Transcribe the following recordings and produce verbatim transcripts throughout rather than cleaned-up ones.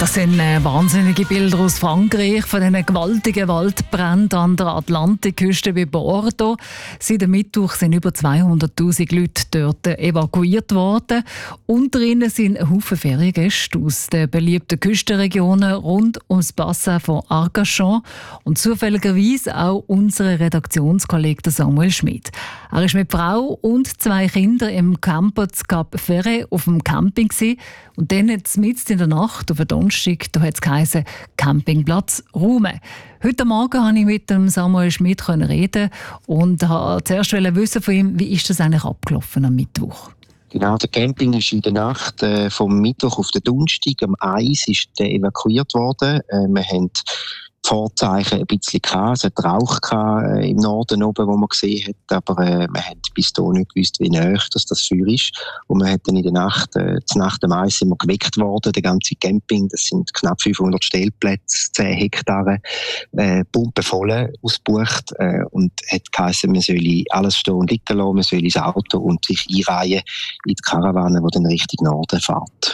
Das sind äh, wahnsinnige Bilder aus Frankreich von diesen gewaltigen Waldbränden an der Atlantikküste bei Bordeaux. Seit dem Mittwoch sind über zweihunderttausend Leute dort evakuiert worden. Unter ihnen sind ein Haufen Feriengäste aus den beliebten Küstenregionen rund ums Bassin von Arcachon und zufälligerweise auch unser Redaktionskollege Samuel Schmid. Er ist mit Frau und zwei Kindern im Camper zu Cap Ferret auf dem Camping gewesen. Und dann mitten in der Nacht auf den Donnerstag, da hat es geheißen, Campingplatz räumen. Heute Morgen konnte ich mit dem Samuel Schmid reden und wollte zuerst wissen von ihm, wie ist das eigentlich abgelaufen am Mittwoch? Genau, der Camping ist in der Nacht äh, vom Mittwoch auf den Donnerstag am eins ist der evakuiert worden. Äh, wir haben die Vorzeichen ein bisschen gehabt. Es hat Rauch gehabt, äh, im Norden oben, wo man gesehen hat, aber äh, wir haben bis dahin nicht gewusst, wie nahe das, das Feuer ist. Und wir hat dann in der Nacht, äh, zur Nacht am eins sind wir geweckt worden, der ganze Camping, das sind knapp fünfhundert Stellplätze, zehn Hektare, äh, pumpenvoll ausgebucht, äh, und hat geheißen, wir sollen alles stehen und liegen lassen, wir sollen ins Auto und sich einreihen in die Karawane, die dann Richtung Norden fährt.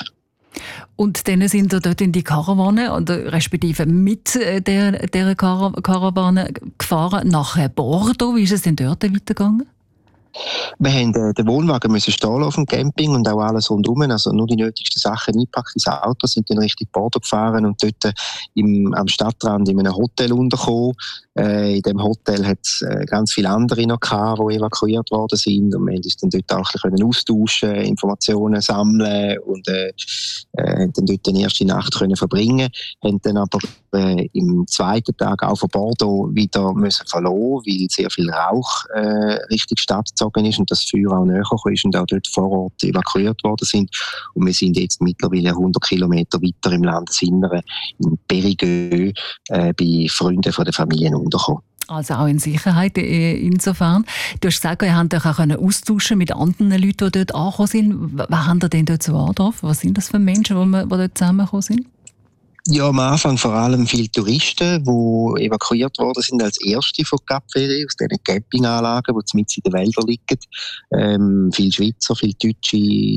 Und dann sind wir dort in die Karawane, oder respektive mit der, der Karawane gefahren nach Bordeaux. Wie ist es denn dort weitergegangen? Wir haben äh, den Wohnwagen müssen stehen auf dem Camping und auch alles rundherum, also nur die nötigsten Sachen eingepackt ins Auto, sind dann Richtung Bordeaux gefahren und dort im, am Stadtrand in einem Hotel untergekommen. Äh, in dem Hotel hat es äh, ganz viele andere noch gehabt, die evakuiert worden sind, und wir haben uns dann dort auch ein bisschen austauschen, Informationen sammeln und äh, äh, dann dort die erste Nacht können verbringen. Haben dann aber äh, im zweiten Tag auch von Bordeaux wieder müssen verlassen, weil sehr viel Rauch äh, Richtung Stadt gezogen ist und das Feuer auch näher gekommen ist und auch dort vor Ort evakuiert worden sind. Und wir sind jetzt mittlerweile hundert Kilometer weiter im Landesinneren, in Périgueux, äh, bei Freunden von der Familie untergekommen. Also auch in Sicherheit insofern. Du hast gesagt, ihr habt euch auch austauschen mit anderen Leuten, die dort angekommen sind. Was haben ihr denn dort so angetroffen? Was sind das für Menschen, die dort zusammengekommen sind? Ja, am Anfang vor allem viele Touristen, die evakuiert worden sind als Erste von Cap Ferret, aus diesen Campinganlagen, die mitten in den Wäldern liegen. Ähm, viele Schweizer, viele Deutsche,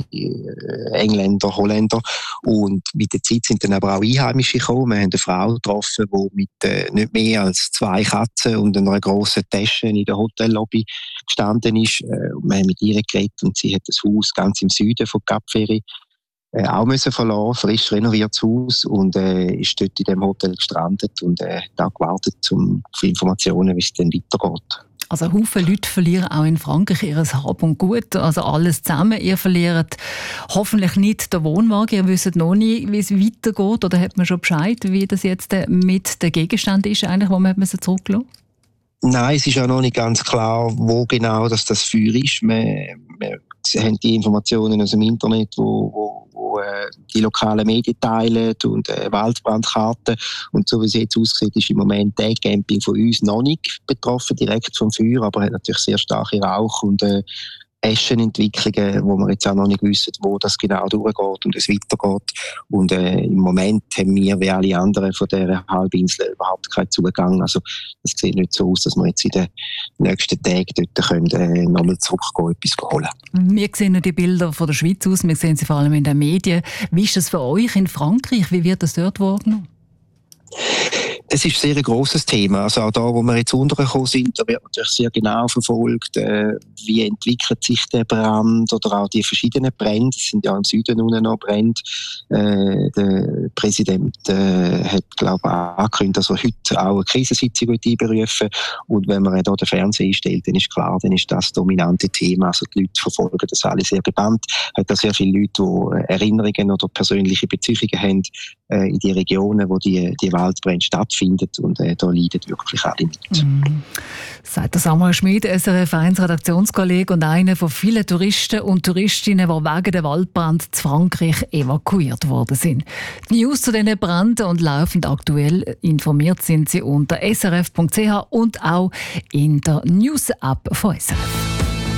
äh, Engländer, Holländer. Und mit der Zeit sind dann aber auch Einheimische gekommen. Wir haben eine Frau getroffen, die mit äh, nicht mehr als zwei Katzen und einer grossen Tasche in der Hotellobby gestanden ist. Äh, und wir haben mit ihr geredet und sie hat das Haus ganz im Süden von Cap Ferret Äh, auch müssen verlassen, frisch renoviertes Haus, und äh, ist dort in dem Hotel gestrandet und äh, hat auch gewartet um, für Informationen, wie es dann weitergeht. Also ein Haufen Leute verlieren auch in Frankreich ihr Hab und Gut, also alles zusammen. Ihr verliert hoffentlich nicht den Wohnwagen, ihr wisst noch nie, wie es weitergeht, oder hat man schon Bescheid, wie das jetzt mit dem Gegenstand ist, eigentlich, wo man zurückgelassen hat? Nein, es ist auch noch nicht ganz klar, wo genau das, das Feuer ist. Wir, wir haben die Informationen aus dem Internet, wo, wo, wo äh, die lokalen Medien teilen und äh, Waldbrandkarten. Und so wie es jetzt aussieht, ist im Moment der Camping von uns noch nicht betroffen, direkt vom Feuer, aber hat natürlich sehr starke Rauch und äh, Eschenentwicklungen, wo wir jetzt auch noch nicht wissen, wo das genau durchgeht und es weitergeht. Und äh, im Moment haben wir, wie alle anderen von dieser Halbinsel, überhaupt keinen Zugang. Also es sieht nicht so aus, dass wir jetzt in den nächsten Tagen dort können, äh, nochmal zurückgehen, etwas holen. Wir sehen die Bilder von der Schweiz aus, wir sehen sie vor allem in den Medien. Wie ist das für euch in Frankreich? Wie wird das dort wahrgenommen? Es ist ein sehr grosses Thema. Also auch da, wo wir jetzt untergekommen sind, da wird natürlich sehr genau verfolgt, äh, wie entwickelt sich der Brand oder auch die verschiedenen Brände. Es sind ja im Süden unten noch Brände. Äh, der Präsident äh, hat, glaube ich, angekündigt, dass er heute auch eine Krisensitzung einberufen. Und wenn man hier den Fernseher einstellt, dann ist klar, dann ist das dominante Thema. Also die Leute verfolgen das alle sehr gebannt. Es hat auch sehr viele Leute, die Erinnerungen oder persönliche Beziehungen haben äh, in die Regionen, wo die, die Waldbrände stattfinden. Findet und äh, da leiden wirklich alle mit. Mm. Sagt der Samuel Schmid, S R F eins Redaktionskollege und einer von vielen Touristen und Touristinnen, die wegen dem Waldbrand zu Frankreich evakuiert worden sind. Die News zu diesen Bränden und laufend aktuell informiert sind Sie unter s r f punkt c h und auch in der News-App von S R F.